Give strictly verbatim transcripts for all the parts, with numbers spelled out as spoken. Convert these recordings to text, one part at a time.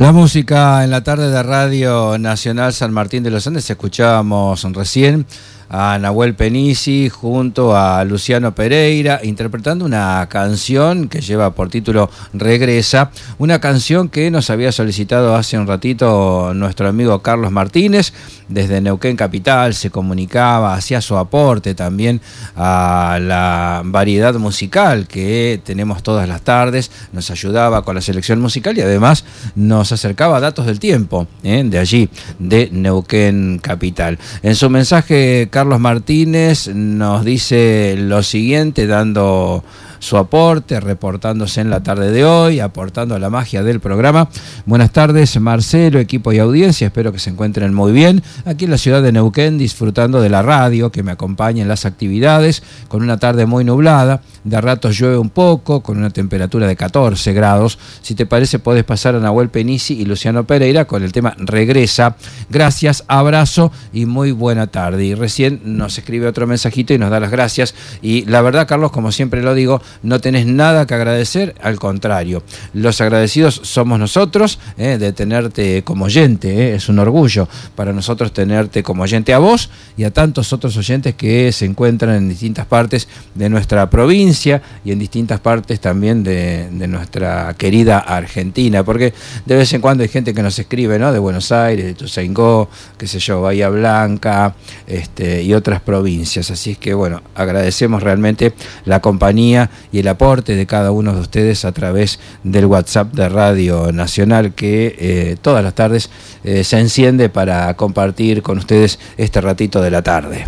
La música en la tarde de Radio Nacional San Martín de los Andes. Escuchábamos recién a Nahuel Penisi junto a Luciano Pereira interpretando una canción que lleva por título Regresa, una canción que nos había solicitado hace un ratito nuestro amigo Carlos Martínez desde Neuquén Capital. Se comunicaba, hacía su aporte también a la variedad musical que tenemos todas las tardes, nos ayudaba con la selección musical y además nos acercaba datos del tiempo, ¿eh? de allí, de Neuquén Capital. En su mensaje, Carlos Martínez nos dice lo siguiente, dando su aporte, reportándose en la tarde de hoy, aportando a la magia del programa. Buenas tardes, Marcelo, equipo y audiencia, espero que se encuentren muy bien. Aquí en la ciudad de Neuquén, disfrutando de la radio que me acompaña en las actividades, con una tarde muy nublada, de ratos llueve un poco, con una temperatura de catorce grados. Si te parece, podés pasar a Nahuel Penisi y Luciano Pereira con el tema Regresa. Gracias, abrazo y muy buena tarde. Y recién nos escribe otro mensajito y nos da las gracias. Y la verdad, Carlos, como siempre lo digo, no tenés nada que agradecer, al contrario. Los agradecidos somos nosotros, eh, de tenerte como oyente. Eh, es un orgullo para nosotros tenerte como oyente a vos y a tantos otros oyentes que se encuentran en distintas partes de nuestra provincia y en distintas partes también de, de nuestra querida Argentina, porque de vez en cuando hay gente que nos escribe, ¿no? De Buenos Aires, de Ituzaingó, qué sé yo, Bahía Blanca, este, y otras provincias. Así es que, bueno, agradecemos realmente la compañía y el aporte de cada uno de ustedes a través del WhatsApp de Radio Nacional que eh, todas las tardes eh, se enciende para compartir con ustedes este ratito de la tarde.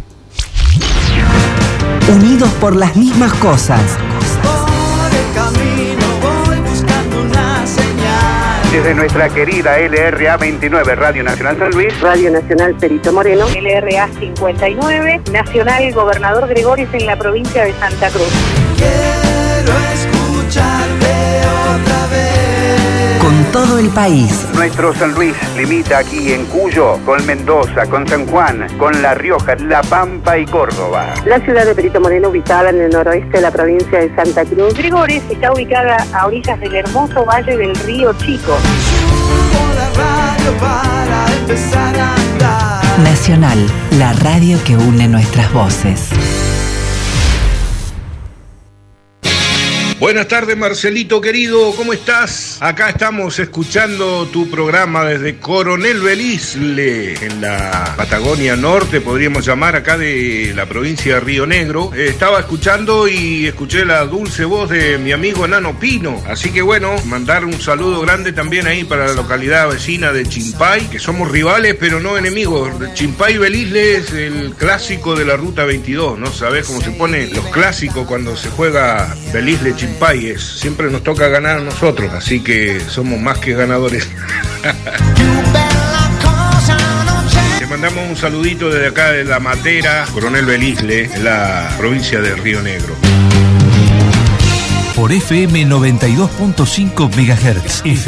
Unidos por las mismas cosas. Por el camino voy buscando una señal. Desde nuestra querida L R A veintinueve, Radio Nacional San Luis, Radio Nacional Perito Moreno, L R A cincuenta y nueve, Nacional Gobernador Gregorios en la provincia de Santa Cruz. Quiero escucharte otra vez. Con todo el país. nuestro San Luis limita aquí en Cuyo con Mendoza, con San Juan, con La Rioja, La Pampa y Córdoba. La ciudad de Perito Moreno, ubicada en el noroeste de la provincia de Santa Cruz. Gregorios está ubicada a orillas del hermoso valle del Río Chico. Subo la radio para empezar a andar. Nacional, la radio que une nuestras voces. Buenas tardes, Marcelito querido, ¿cómo estás? Acá estamos escuchando tu programa desde Coronel Belisle, en la Patagonia Norte, podríamos llamar, acá de la provincia de Río Negro. Eh, estaba escuchando y escuché la dulce voz de mi amigo Nano Pino, así que bueno, mandar un saludo grande también ahí para la localidad vecina de Chimpay, que somos rivales pero no enemigos. Chimpay Belisle es el clásico de la Ruta veintidós, ¿no? ¿Sabés cómo se ponen los clásicos cuando se juega Belisle Chimpay? Es, siempre nos toca ganar a nosotros, así que somos más que ganadores. Te mandamos un saludito desde acá de La Matera, Coronel Belisle, en la provincia de Río Negro. Por F M noventa y dos punto cinco megahertz.